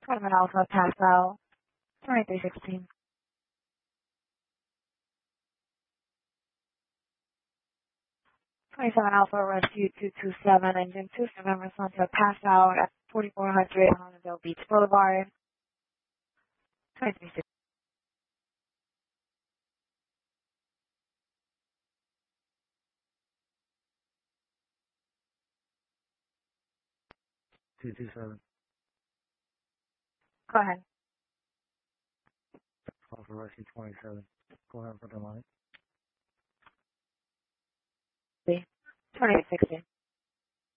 27 Alpha, pass out. 2316. Alpha, rescue 227, engine 27, Sunset, pass out at 4400 Hollandale Beach Boulevard. 2316. 227. Go ahead. Alpha Rescue 27. Go ahead for the line. 2316.